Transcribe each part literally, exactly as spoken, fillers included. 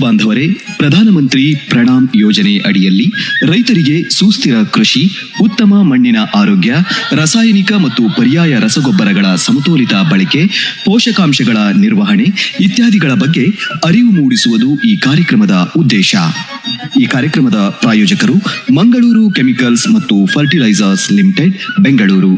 ಬಾಂಧವರೇ, ಪ್ರಧಾನಮಂತ್ರಿ ಪ್ರಣಾಮ್ ಯೋಜನೆ ಅಡಿಯಲ್ಲಿ ರೈತರಿಗೆ ಸುಸ್ಥಿರ ಕೃಷಿ, ಉತ್ತಮ ಮಣ್ಣಿನ ಆರೋಗ್ಯ, ರಾಸಾಯನಿಕ ಮತ್ತು ಪರ್ಯಾಯ ರಸಗೊಬ್ಬರಗಳ ಸಮತೋಲಿತ ಬಳಕೆ, ಪೋಷಕಾಂಶಗಳ ನಿರ್ವಹಣೆ ಇತ್ಯಾದಿಗಳ ಬಗ್ಗೆ ಅರಿವು ಮೂಡಿಸುವುದು ಈ ಕಾರ್ಯಕ್ರಮದ ಉದ್ದೇಶ. ಈ ಕಾರ್ಯಕ್ರಮದ ಪ್ರಾಯೋಜಕರು ಮಂಗಳೂರು ಕೆಮಿಕಲ್ಸ್ ಮತ್ತು ಫರ್ಟಿಲೈಸರ್ಸ್ ಲಿಮಿಟೆಡ್, ಬೆಂಗಳೂರು.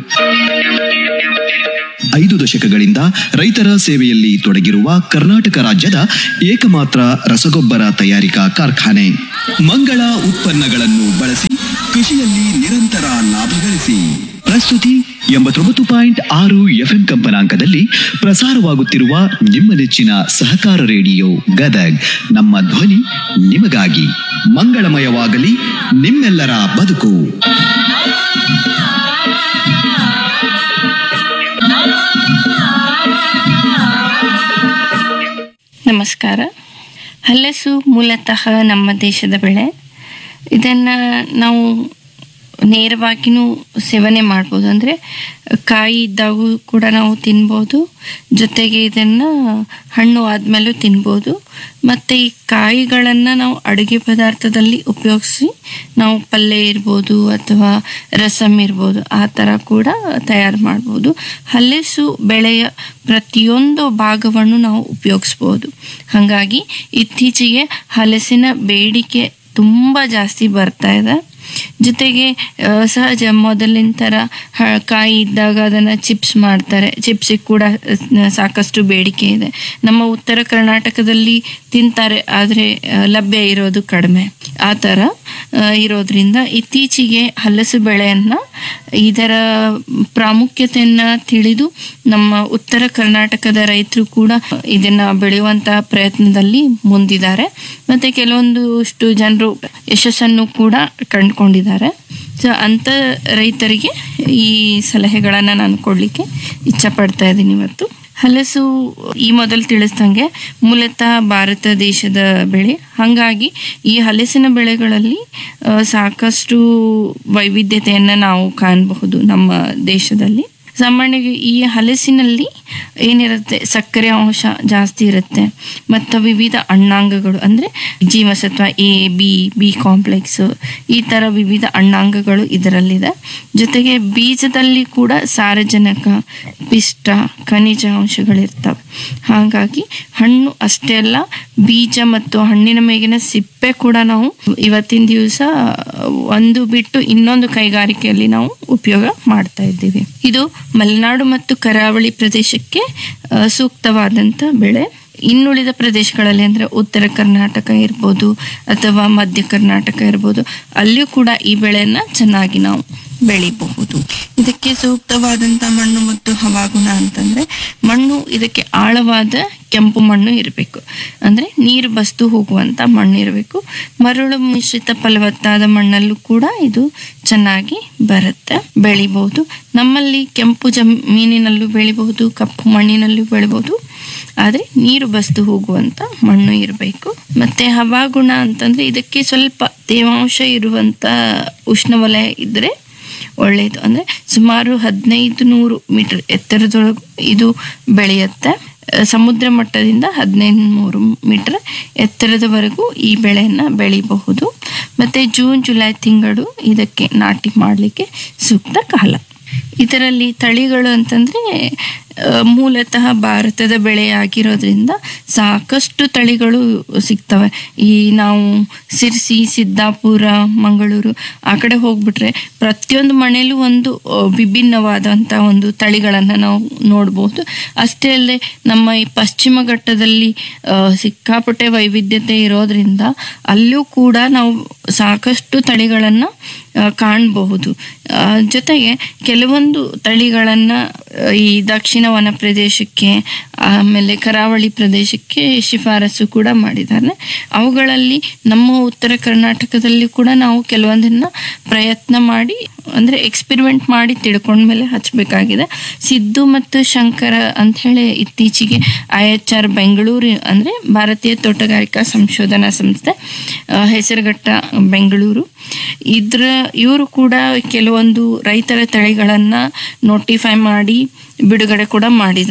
ಐದು ದಶಕಗಳಿಂದ ರೈತರ ಸೇವೆಯಲ್ಲಿ ತೊಡಗಿರುವ ಕರ್ನಾಟಕ ರಾಜ್ಯದ ಏಕಮಾತ್ರ ರಸಗೊಬ್ಬರ ತಯಾರಿಕಾ ಕಾರ್ಖಾನೆ. ಮಂಗಳ ಉತ್ಪನ್ನಗಳನ್ನು ಬಳಸಿ ಕೃಷಿಯಲ್ಲಿ ನಿರಂತರ ಲಾಭ ಗಳಿಸಿ. ಪ್ರಸ್ತುತಿ ಎಂಬತ್ತೊಂಬತ್ತು ಪಾಯಿಂಟ್ ಆರು ಎಫ್ಎಂ ಕಂಪನಾಂಕದಲ್ಲಿ ಪ್ರಸಾರವಾಗುತ್ತಿರುವ ನಿಮ್ಮ ನೆಚ್ಚಿನ ಸಹಕಾರ ರೇಡಿಯೋ ಗದಗ್. ನಮ್ಮ ಧ್ವನಿ ನಿಮಗಾಗಿ. ಮಂಗಳಮಯವಾಗಲಿ ನಿಮ್ಮೆಲ್ಲರ ಬದುಕು. ನಮಸ್ಕಾರ. ಹಲಸು ಮೂಲತಃ ನಮ್ಮ ದೇಶದ ಬೆಳೆ. ಇದನ್ನು ನಾವು ನೇರವಾಗಿಯೂ ಸೇವನೆ ಮಾಡ್ಬೋದು, ಅಂದರೆ ಕಾಯಿ ಇದ್ದಾಗೂ ಕೂಡ ನಾವು ತಿನ್ಬೋದು, ಜೊತೆಗೆ ಇದನ್ನು ಹಣ್ಣು ಆದಮೇಲೂ ತಿನ್ಬೋದು. ಮತ್ತು ಈ ಕಾಯಿಗಳನ್ನು ನಾವು ಅಡುಗೆ ಪದಾರ್ಥದಲ್ಲಿ ಉಪಯೋಗಿಸಿ ನಾವು ಪಲ್ಯ ಇರ್ಬೋದು ಅಥವಾ ರಸಮ್ ಇರ್ಬೋದು, ಆ ಥರ ಕೂಡ ತಯಾರು ಮಾಡ್ಬೋದು. ಹಲಸು ಬೆಳೆಯ ಪ್ರತಿಯೊಂದು ಭಾಗವನ್ನು ನಾವು ಉಪಯೋಗಿಸ್ಬೋದು. ಹಾಗಾಗಿ ಇತ್ತೀಚೆಗೆ ಹಲಸಿನ ಬೇಡಿಕೆ ತುಂಬ ಜಾಸ್ತಿ ಬರ್ತಾ ಇದೆ. ಜೊತೆಗೆ ಸಹಜ ಮೊದಲಿನ ಥರ ಕಾಯಿ ಇದ್ದಾಗ ಅದನ್ನು ಚಿಪ್ಸ್ ಮಾಡ್ತಾರೆ, ಚಿಪ್ಸಿಗೆ ಕೂಡ ಸಾಕಷ್ಟು ಬೇಡಿಕೆ ಇದೆ. ನಮ್ಮ ಉತ್ತರ ಕರ್ನಾಟಕದಲ್ಲಿ ತಿಂತಾರೆ, ಆದರೆ ಲಭ್ಯ ಇರೋದು ಕಡಿಮೆ. ಆ ಥರ ಇರೋದ್ರಿಂದ ಇತ್ತೀಚೆಗೆ ಹಲಸು ಬೆಳೆಯನ್ನು, ಇದರ ಪ್ರಾಮುಖ್ಯತೆಯನ್ನು ತಿಳಿದು ನಮ್ಮ ಉತ್ತರ ಕರ್ನಾಟಕದ ರೈತರು ಕೂಡ ಇದನ್ನು ಬೆಳೆಯುವಂತಹ ಪ್ರಯತ್ನದಲ್ಲಿ ಮುಂದಿದ್ದಾರೆ. ಮತ್ತು ಕೆಲವೊಂದಷ್ಟು ಜನರು ಯಶಸ್ಸನ್ನು ಕೂಡ ಕಂಡುಕೊಂಡಿದ್ದಾರೆ. ಸೊ ಅಂಥ ರೈತರಿಗೆ ಈ ಸಲಹೆಗಳನ್ನು ನಾನು ಕೊಡಲಿಕ್ಕೆ ಇಚ್ಛಪಡ್ತಾ ಇದ್ದೀನಿ ಇವತ್ತು. ಹಲಸು ಈ ಮೊದಲು ತಿಳಿಸ್ದಂಗೆ ಮೂಲತಃ ಭಾರತ ದೇಶದ ಬೆಳೆ. ಹಾಗಾಗಿ ಈ ಹಲಸಿನ ಬೆಳೆಗಳಲ್ಲಿ ಸಾಕಷ್ಟು ವೈವಿಧ್ಯತೆಯನ್ನು ನಾವು ಕಾಣಬಹುದು ನಮ್ಮ ದೇಶದಲ್ಲಿ. ಸಾಮಾನ್ಯವಾಗಿ ಈ ಹಲಸಿನಲ್ಲಿ ಏನಿರುತ್ತೆ, ಸಕ್ಕರೆ ಅಂಶ ಜಾಸ್ತಿ ಇರುತ್ತೆ ಮತ್ತು ವಿವಿಧ ಅಣ್ಣಾಂಗಗಳು, ಅಂದರೆ ಜೀವಸತ್ವ ಎ, ಬಿ, ಬಿ ಕಾಂಪ್ಲೆಕ್ಸ್, ಈ ಥರ ವಿವಿಧ ಅಣ್ಣಾಂಗಗಳು ಇದರಲ್ಲಿದೆ. ಜೊತೆಗೆ ಬೀಜದಲ್ಲಿ ಕೂಡ ಸಾರಜನಕ, ಪಿಷ್ಟ, ಖನಿಜ ಅಂಶಗಳಿರ್ತವೆ. ಹಾಗಾಗಿ ಹಣ್ಣು ಅಷ್ಟೇ ಅಲ್ಲ, ಬೀಜ ಮತ್ತು ಹಣ್ಣಿನ ಮೇಗಿನ ಸಿಪ್ಪೆ ಕೂಡ ನಾವು ಇವತ್ತಿನ ದಿವಸ ಒಂದು ಬಿಟ್ಟು ಇನ್ನೊಂದು ಕೈಗಾರಿಕೆಯಲ್ಲಿ ನಾವು ಉಪಯೋಗ ಮಾಡ್ತಾ ಇದ್ದೀವಿ. ಇದು ಮಲೆನಾಡು ಮತ್ತು ಕರಾವಳಿ ಪ್ರದೇಶಕ್ಕೆ ಸೂಕ್ತವಾದಂಥ ಬೆಳೆ. ಇನ್ನುಳಿದ ಪ್ರದೇಶಗಳಲ್ಲಿ ಅಂದರೆ ಉತ್ತರ ಕರ್ನಾಟಕ ಇರ್ಬೋದು ಅಥವಾ ಮಧ್ಯ ಕರ್ನಾಟಕ ಇರ್ಬೋದು, ಅಲ್ಲಿಯೂ ಕೂಡ ಈ ಬೆಳೆಯನ್ನು ಚೆನ್ನಾಗಿ ನಾವು ಬೆಳಿಬಹುದು. ಇದಕ್ಕೆ ಸೂಕ್ತವಾದಂಥ ಮಣ್ಣು ಮತ್ತು ಹವಾಗುಣ ಅಂತಂದರೆ, ಮಣ್ಣು ಇದಕ್ಕೆ ಆಳವಾದ ಕೆಂಪು ಮಣ್ಣು ಇರಬೇಕು, ಅಂದರೆ ನೀರು ಬಸ್ದು ಹೋಗುವಂಥ ಮಣ್ಣು ಇರಬೇಕು. ಮರಳು ಮಿಶ್ರಿತ ಫಲವತ್ತಾದ ಮಣ್ಣಲ್ಲೂ ಕೂಡ ಇದು ಚೆನ್ನಾಗಿ ಬರುತ್ತೆ, ಬೆಳಿಬಹುದು. ನಮ್ಮಲ್ಲಿ ಕೆಂಪು ಜಮೀನಿನಲ್ಲೂ ಬೆಳಿಬಹುದು, ಕಪ್ಪು ಮಣ್ಣಿನಲ್ಲೂ ಬೆಳಿಬಹುದು, ಆದರೆ ನೀರು ಬಸ್ದು ಹೋಗುವಂಥ ಮಣ್ಣು ಇರಬೇಕು. ಮತ್ತು ಹವಾಗುಣ ಅಂತಂದರೆ, ಇದಕ್ಕೆ ಸ್ವಲ್ಪ ತೇವಾಂಶ ಇರುವಂಥ ಉಷ್ಣವಲಯ ಇದ್ದರೆ ಒಳ್ಳೆಯದು. ಅಂದರೆ ಸುಮಾರು ಹದಿನೈದು ನೂರು ಮೀಟರ್ ಎತ್ತರದೊಳಗೆ ಇದು ಬೆಳೆಯುತ್ತೆ. ಸಮುದ್ರ ಮಟ್ಟದಿಂದ ಹದಿನೈದು ನೂರು ಮೀಟರ್ ಎತ್ತರದವರೆಗೂ ಈ ಬೆಳೆಯನ್ನು ಬೆಳಿಬಹುದು. ಮತ್ತು ಜೂನ್ ಜುಲೈ ತಿಂಗಳು ಇದಕ್ಕೆ ನಾಟಿ ಮಾಡಲಿಕ್ಕೆ ಸೂಕ್ತ ಕಾಲ. ಇದರಲ್ಲಿ ತಳಿಗಳು ಅಂತಂದರೆ ಮೂಲತಃ ಭಾರತದ ಬೆಳೆಯಾಗಿರೋದ್ರಿಂದ ಸಾಕಷ್ಟು ತಳಿಗಳು ಸಿಗ್ತವೆ. ಈ ನಾವು ಸಿರ್ಸಿ, ಸಿದ್ದಾಪುರ, ಮಂಗಳೂರು ಆ ಕಡೆ ಹೋಗ್ಬಿಟ್ರೆ ಪ್ರತಿಯೊಂದು ಮನೆಯಲ್ಲೂ ಒಂದು ವಿಭಿನ್ನವಾದಂಥ ಒಂದು ತಳಿಗಳನ್ನು ನಾವು ನೋಡ್ಬೋದು. ಅಷ್ಟೇ ಅಲ್ಲದೆ ನಮ್ಮ ಈ ಪಶ್ಚಿಮ ಘಟ್ಟದಲ್ಲಿ ಸಿಕ್ಕಾಪಟ್ಟೆ ವೈವಿಧ್ಯತೆ ಇರೋದ್ರಿಂದ ಅಲ್ಲೂ ಕೂಡ ನಾವು ಸಾಕಷ್ಟು ತಳಿಗಳನ್ನು ಕಾಣಬಹುದು. ಜೊತೆಗೆ ಕೆಲವೊಂದು ತಳಿಗಳನ್ನು ಈ ದಕ್ಷಿಣ ವನ ಪ್ರದೇಶಕ್ಕೆ, ಆಮೇಲೆ ಕರಾವಳಿ ಪ್ರದೇಶಕ್ಕೆ ಶಿಫಾರಸು ಕೂಡ ಮಾಡಿದ್ದಾರೆ. ಅವುಗಳಲ್ಲಿ ನಮ್ಮ ಉತ್ತರ ಕರ್ನಾಟಕದಲ್ಲಿ ಕೂಡ ನಾವು ಕೆಲವೊಂದನ್ನು ಪ್ರಯತ್ನ ಮಾಡಿ, ಅಂದರೆ ಎಕ್ಸ್ಪೆರಿಮೆಂಟ್ ಮಾಡಿ ತಿಳ್ಕೊಂಡ್ಮೇಲೆ ಹಚ್ಚಬೇಕಾಗಿದೆ. ಸಿದ್ದು ಮತ್ತು ಶಂಕರ ಅಂಥೇಳಿ ಇತ್ತೀಚೆಗೆ ಐ ಎಚ್ ಆರ್ ಬೆಂಗಳೂರು, ಅಂದರೆ ಭಾರತೀಯ ತೋಟಗಾರಿಕಾ ಸಂಶೋಧನಾ ಸಂಸ್ಥೆ, ಹೆಸರುಘಟ್ಟ ಬೆಂಗಳೂರು, ಇದ್ರ ಇವರು ಕೂಡ ಕೆಲವೊಂದು ರೈತರ ತಳಿಗಳನ್ನು ನೋಟಿಫೈ ಮಾಡಿ ಬಿಡುಗಡೆ ಕೂಡ ಮಾಡಿದ್ದಾರೆ.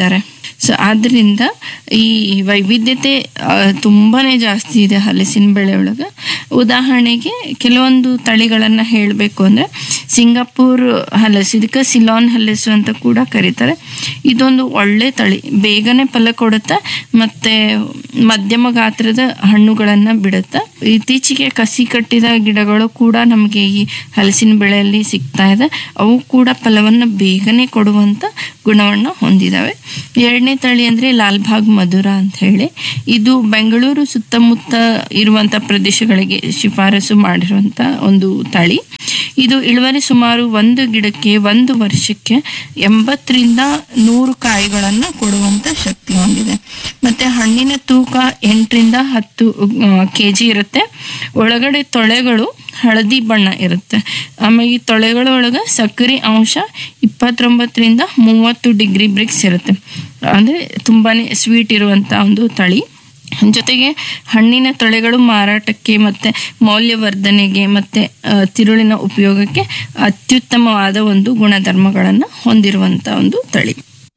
ಸೊ ಆದ್ದರಿಂದ ಈ ವೈವಿಧ್ಯತೆ ತುಂಬಾ ಜಾಸ್ತಿ ಇದೆ ಹಲಸಿನ ಬೆಳೆ ಒಳಗೆ. ಉದಾಹರಣೆಗೆ ಕೆಲವೊಂದು ತಳಿಗಳನ್ನು ಹೇಳಬೇಕು ಅಂದರೆ ಸಿಂಗಾಪುರ್ ಹಲಸು, ಇದಕ್ಕೆ ಸಿಲಾನ್ ಹಲಸು ಅಂತ ಕೂಡ ಕರೀತಾರೆ. ಇದೊಂದು ಒಳ್ಳೆ ತಳಿ, ಬೇಗನೆ ಫಲ ಕೊಡುತ್ತೆ ಮತ್ತು ಮಧ್ಯಮ ಗಾತ್ರದ ಹಣ್ಣುಗಳನ್ನು ಬಿಡುತ್ತೆ. ಇತ್ತೀಚೆಗೆ ಕಸಿ ಕಟ್ಟಿದ ಗಿಡಗಳು ಕೂಡ ನಮಗೆ ಈ ಹಲಸಿನ ಬೆಳೆಯಲ್ಲಿ ಸಿಗ್ತಾ ಇದೆ. ಅವು ಕೂಡ ಫಲವನ್ನು ಬೇಗನೆ ಕೊಡುವಂಥ ಗುಣವನ್ನು ಹೊಂದಿದ್ದಾವೆ. ಎರಡನೇ ತಳಿ ಅಂದರೆ ಲಾಲ್ಬಾಗ್ ಮಧುರ ಅಂತ ಹೇಳಿ, ಇದು ಬೆಂಗಳೂರು ಸುತ್ತಮುತ್ತ ಇರುವಂಥ ಪ್ರದೇಶಗಳಿಗೆ ಶಿಫಾರಸು ಮಾಡಿರುವಂಥ ಒಂದು ತಳಿ. ಇದು ಇಳುವರಿ ಸುಮಾರು ಒಂದು ಗಿಡಕ್ಕೆ ಒಂದು ವರ್ಷಕ್ಕೆ ಎಂಬತ್ತರಿಂದ ನೂರು ಕಾಯಿಗಳನ್ನು ಕೊಡುವಂಥ ಶಕ್ತಿ ಹೊಂದಿದೆ. ಮತ್ತು ಹಣ್ಣಿನ ತೂಕ ಎಂಟರಿಂದ ಹತ್ತು ಕೆ ಜಿ ಇರುತ್ತೆ. ಒಳಗಡೆ ತೊಳೆಗಳು ಹಳದಿ ಬಣ್ಣ ಇರುತ್ತೆ. ಆಮೇಲೆ ಈ ತೊಳೆಗಳ ಒಳಗೆ ಸಕ್ಕರೆ ಅಂಶ ಇಪ್ಪತ್ತೊಂಬತ್ತರಿಂದ ಮೂವತ್ತು ಡಿಗ್ರಿ ಬ್ರಿಕ್ಸ್ ಇರುತ್ತೆ. ಅಂದರೆ ತುಂಬಾ ಸ್ವೀಟ್ ಇರುವಂಥ ಒಂದು ತಳಿ. ಜೊತೆಗೆ ಹಣ್ಣಿನ ತೊಳೆಗಳು ಮಾರಾಟಕ್ಕೆ ಮತ್ತು ಮೌಲ್ಯವರ್ಧನೆಗೆ ಮತ್ತು ತಿರುಳಿನ ಉಪಯೋಗಕ್ಕೆ ಅತ್ಯುತ್ತಮವಾದ ಒಂದು ಗುಣಧರ್ಮಗಳನ್ನು ಹೊಂದಿರುವಂಥ ಒಂದು ತಳಿ.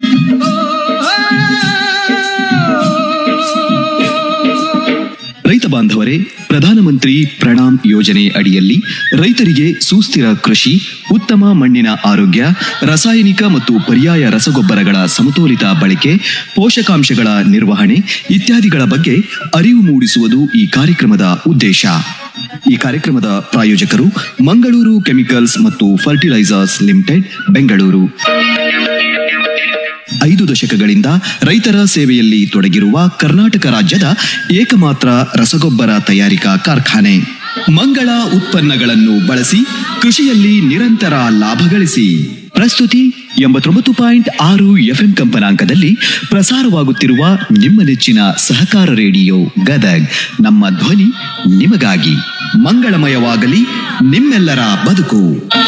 ರೈತ ಬಾಂಧವರೇ, ಪ್ರಧಾನಮಂತ್ರಿ ಪ್ರಣಾಮ್ ಯೋಜನೆ ಅಡಿಯಲ್ಲಿ ರೈತರಿಗೆ ಸುಸ್ಥಿರ ಕೃಷಿ, ಉತ್ತಮ ಮಣ್ಣಿನ ಆರೋಗ್ಯ, ರಾಸಾಯನಿಕ ಮತ್ತು ಪರ್ಯಾಯ ರಸಗೊಬ್ಬರಗಳ ಸಮತೋಲಿತ ಬಳಕೆ, ಪೋಷಕಾಂಶಗಳ ನಿರ್ವಹಣೆ ಇತ್ಯಾದಿಗಳ ಬಗ್ಗೆ ಅರಿವು ಮೂಡಿಸುವುದು ಈ ಕಾರ್ಯಕ್ರಮದ ಉದ್ದೇಶ. ಈ ಕಾರ್ಯಕ್ರಮದ ಪ್ರಾಯೋಜಕರು ಮಂಗಳೂರು ಕೆಮಿಕಲ್ಸ್ ಮತ್ತು ಫರ್ಟಿಲೈಸರ್ಸ್ ಲಿಮಿಟೆಡ್, ಬೆಂಗಳೂರು. ಐದು ದಶಕಗಳಿಂದ ರೈತರ ಸೇವೆಯಲ್ಲಿ ತೊಡಗಿರುವ ಕರ್ನಾಟಕ ರಾಜ್ಯದ ಏಕಮಾತ್ರ ರಸಗೊಬ್ಬರ ತಯಾರಿಕಾ ಕಾರ್ಖಾನೆ. ಮಂಗಳ ಉತ್ಪನ್ನಗಳನ್ನು ಬಳಸಿ ಕೃಷಿಯಲ್ಲಿ ನಿರಂತರ ಲಾಭ ಗಳಿಸಿ. ಪ್ರಸ್ತುತಿ ಎಂಬತ್ತೊಂಬತ್ತು ಪಾಯಿಂಟ್ ಆರು ಎಫ್ಎಂ ಕಂಪನಾಂಕದಲ್ಲಿ ಪ್ರಸಾರವಾಗುತ್ತಿರುವ ನಿಮ್ಮ ನೆಚ್ಚಿನ ಸಹಕಾರ ರೇಡಿಯೋ ಗದಗ್. ನಮ್ಮ ಧ್ವನಿ ನಿಮಗಾಗಿ. ಮಂಗಳಮಯವಾಗಲಿ ನಿಮ್ಮೆಲ್ಲರ ಬದುಕು.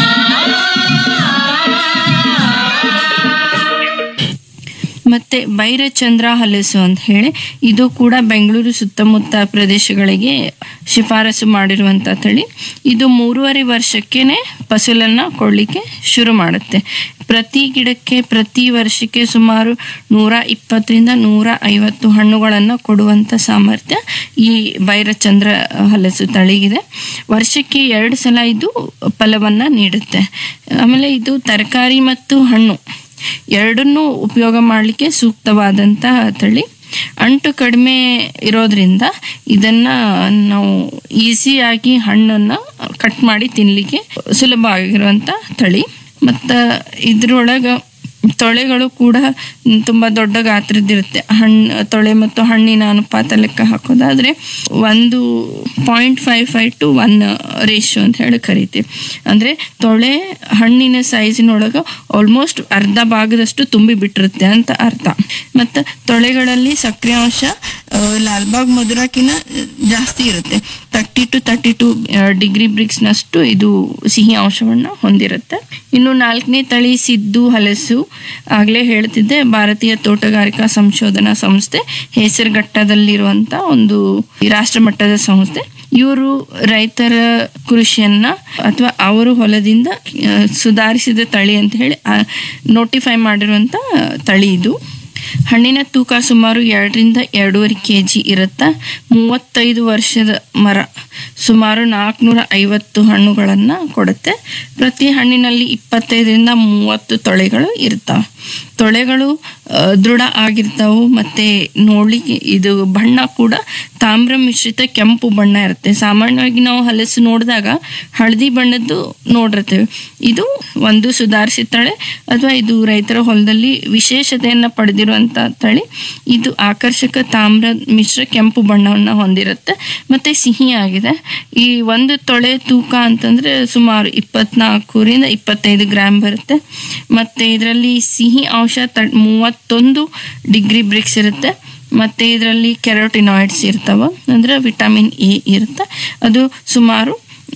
ಮತ್ತು ಭೈರಚಂದ್ರ ಹಲಸು ಅಂತ ಹೇಳಿ, ಇದು ಕೂಡ ಬೆಂಗಳೂರು ಸುತ್ತಮುತ್ತ ಪ್ರದೇಶಗಳಿಗೆ ಶಿಫಾರಸು ಮಾಡಿರುವಂಥ ತಳಿ. ಇದು ಮೂರುವರೆ ವರ್ಷಕ್ಕೇ ಫಸಲನ್ನು ಕೊಡಲಿಕ್ಕೆ ಶುರು ಮಾಡುತ್ತೆ. ಪ್ರತಿ ಗಿಡಕ್ಕೆ ಪ್ರತಿ ವರ್ಷಕ್ಕೆ ಸುಮಾರು ನೂರ ಇಪ್ಪತ್ತರಿಂದ ನೂರ ಐವತ್ತು ಹಣ್ಣುಗಳನ್ನು ಕೊಡುವಂಥ ಸಾಮರ್ಥ್ಯ ಈ ಭೈರಚಂದ್ರ ಹಲಸು ತಳಿಗಿದೆ. ವರ್ಷಕ್ಕೆ ಎರಡು ಸಲ ಇದು ಫಲವನ್ನು ನೀಡುತ್ತೆ. ಆಮೇಲೆ ಇದು ತರಕಾರಿ ಮತ್ತು ಹಣ್ಣು ಎರಡನ್ನೂ ಉಪಯೋಗ ಮಾಡಲಿಕ್ಕೆ ಸೂಕ್ತವಾದಂಥ ತಳಿ. ಅಂಟು ಕಡಿಮೆ ಇರೋದ್ರಿಂದ ಇದನ್ನು ನಾವು ಈಸಿಯಾಗಿ ಹಣ್ಣನ್ನು ಕಟ್ ಮಾಡಿ ತಿನ್ನಲಿಕ್ಕೆ ಸುಲಭ ಆಗಿರುವಂಥ ತಳಿ. ಮತ್ತು ಇದ್ರೊಳಗೆ ತೊಳೆಗಳು ಕೂಡ ತುಂಬ ದೊಡ್ಡ ಗಾತ್ರದ್ದಿರುತ್ತೆ. ಹಣ್ಣು ತೊಳೆ ಮತ್ತು ಹಣ್ಣಿನ ಅನುಪಾತ ಲೆಕ್ಕ ಹಾಕೋದಾದರೆ ಒಂದು point five five to one ratio ಅಂತ ಹೇಳಿ ಕರಿತೀವಿ. ಅಂದರೆ ತೊಳೆ ಹಣ್ಣಿನ ಸೈಜಿನೊಳಗೆ ಆಲ್ಮೋಸ್ಟ್ ಅರ್ಧ ಭಾಗದಷ್ಟು ತುಂಬಿ ಬಿಟ್ಟಿರುತ್ತೆ ಅಂತ ಅರ್ಥ. ಮತ್ತು ತೊಳೆಗಳಲ್ಲಿ ಸಕ್ಕರೆ ಅಂಶ ಲಾಲ್ಬಾಗ್ ಮಧುರಕ್ಕಿಂತ ಜಾಸ್ತಿ ಇರುತ್ತೆ. Thirty to thirty to degree ಬ್ರಿಕ್ಸ್ನಷ್ಟು ಇದು ಸಿಹಿ ಅಂಶವನ್ನು ಹೊಂದಿರುತ್ತೆ. ಇನ್ನು ನಾಲ್ಕನೇ ತಳಿ ಸಿದ್ದು ಹಲಸು, ಆಗಲೇ ಹೇಳ್ತಿದ್ದೆ, ಭಾರತೀಯ ತೋಟಗಾರಿಕಾ ಸಂಶೋಧನಾ ಸಂಸ್ಥೆ ಹೆಸರುಘಟ್ಟದಲ್ಲಿರುವಂಥ ಒಂದು ರಾಷ್ಟ್ರ ಮಟ್ಟದ ಸಂಸ್ಥೆ. ಇವರು ರೈತರ ಕೃಷಿಯನ್ನ ಅಥವಾ ಅವರು ಹೊಲದಿಂದ ಸುಧಾರಿಸಿದ ತಳಿ ಅಂತ ಹೇಳಿ ನೋಟಿಫೈ ಮಾಡಿರುವಂಥ ತಳಿ ಇದು. ಹಣ್ಣಿನ ತೂಕ ಸುಮಾರು ಎರಡರಿಂದ ಎರಡೂವರೆ ಕೆ ಜಿ ಇರುತ್ತೆ. ಮೂವತ್ತೈದು ವರ್ಷದ ಮರ, ಸುಮಾರು ನಾಲ್ಕುನೂರ ಐವತ್ತು ಹಣ್ಣುಗಳನ್ನು ಕೊಡುತ್ತೆ. ಪ್ರತಿ ಹಣ್ಣಿನಲ್ಲಿ ಇಪ್ಪತ್ತೈದರಿಂದ ಮೂವತ್ತು ತೊಳೆಗಳು ಇರ್ತವೆ. ತೊಳೆಗಳು ದೃಢ ಆಗಿರ್ತಾವೆ ಮತ್ತು ನೋಡಲಿಕ್ಕೆ ಇದು ಬಣ್ಣ ಕೂಡ ತಾಮ್ರ ಮಿಶ್ರಿತ ಕೆಂಪು ಬಣ್ಣ ಇರುತ್ತೆ. ಸಾಮಾನ್ಯವಾಗಿ ನಾವು ಹಲಸು ನೋಡಿದಾಗ ಹಳದಿ ಬಣ್ಣದ್ದು ನೋಡಿರ್ತೇವೆ. ಇದು ಒಂದು ಸುಧಾರಿಸಿದ ತಳಿ ಅಥವಾ ಇದು ರೈತರ ಹೊಲದಲ್ಲಿ ವಿಶೇಷತೆಯನ್ನು ಪಡೆದಿರುವಂಥ ತಳಿ. ಇದು ಆಕರ್ಷಕ ತಾಮ್ರ ಮಿಶ್ರ ಕೆಂಪು ಬಣ್ಣವನ್ನು ಹೊಂದಿರುತ್ತೆ ಮತ್ತು ಸಿಹಿಯಾಗಿದೆ. ಈ ಒಂದು ತೊಳೆ ತೂಕ ಅಂತಂದರೆ ಸುಮಾರು ಇಪ್ಪತ್ನಾಲ್ಕರಿಂದ ಇಪ್ಪತ್ತೈದು ಗ್ರಾಮ್ ಬರುತ್ತೆ. ಮತ್ತು ಇದರಲ್ಲಿ ಸಿಹಿ ಅಂಶ ತ ಮೂವತ್ತೊಂದು ಡಿಗ್ರಿ ಬ್ರಿಕ್ಸ್ ಇರುತ್ತೆ. ಮತ್ತು ಇದರಲ್ಲಿ ಕೆರೋಟಿನಾಯ್ಡ್ಸ್ ಇರ್ತವೆ, ಅಂದರೆ ವಿಟಮಿನ್ ಎ ಇರುತ್ತೆ. ಅದು ಸುಮಾರು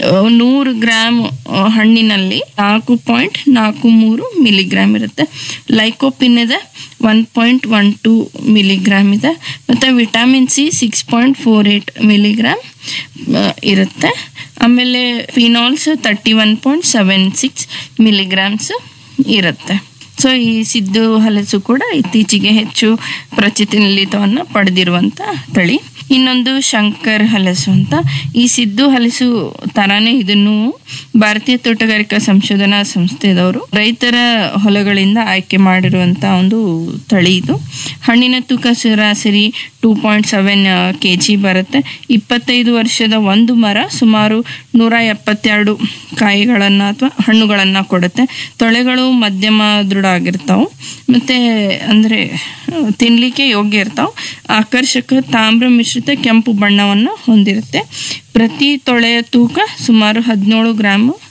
ನೂರು ಗ್ರಾಮ್ ಹಣ್ಣಿನಲ್ಲಿ ನಾಲ್ಕು ಪಾಯಿಂಟ್ ನಾಲ್ಕು ಮೂರು ಮಿಲಿಗ್ರಾಮ್ ಇರುತ್ತೆ. ಲೈಕೋಪಿನ್ ಇದೆ one point one two milligram ಇದೆ. ಮತ್ತು vitamin C six point four eight milligram ಇರುತ್ತೆ. ಆಮೇಲೆ phenols thirty one point seven six milligrams ಇರುತ್ತೆ. ಸೊ ಈ ಸಿದ್ದು ಹಲಸು ಕೂಡ ಇತ್ತೀಚೆಗೆ ಹೆಚ್ಚು ಪ್ರಚಲಿತವನ್ನು ಪಡೆದಿರುವಂಥ ತಳಿ. ಇನ್ನೊಂದು ಶಂಕರ್ ಹಲಸು ಅಂತ. ಈ ಸಿದ್ದು ಹಲಸು ತರಾನೇ ಇದನ್ನು ಭಾರತೀಯ ತೋಟಗಾರಿಕಾ ಸಂಶೋಧನಾ ಸಂಸ್ಥೆದವರು ರೈತರ ಹೊಲಗಳಿಂದ ಆಯ್ಕೆ ಮಾಡಿರುವಂಥ ಒಂದು ತಳಿ ಇದು. ಹಣ್ಣಿನ ತೂಕ ಸರಾಸರಿ two point seven K G ಬರುತ್ತೆ. ಇಪ್ಪತ್ತೈದು ವರ್ಷದ ಒಂದು ಮರ ಸುಮಾರು ನೂರ ಎಪ್ಪತ್ತೆರಡು ಕಾಯಿಗಳನ್ನು ಅಥವಾ ಹಣ್ಣುಗಳನ್ನು ಕೊಡುತ್ತೆ. ತೊಳೆಗಳು ಮಧ್ಯಮ ದೃಢ ಆಗಿರ್ತಾವೆ ಮತ್ತು ಅಂದರೆ ತಿನ್ನಲಿಕ್ಕೆ ಯೋಗ್ಯ ಇರ್ತಾವೆ. ಆಕರ್ಷಕ ತಾಮ್ರ ಮಿಶ್ರಿತ ಕೆಂಪು ಬಣ್ಣವನ್ನು ಹೊಂದಿರುತ್ತೆ. ಪ್ರತಿ ತೊಳೆಯ ತೂಕ ಸುಮಾರು ಹದಿನೇಳು ಗ್ರಾಮ್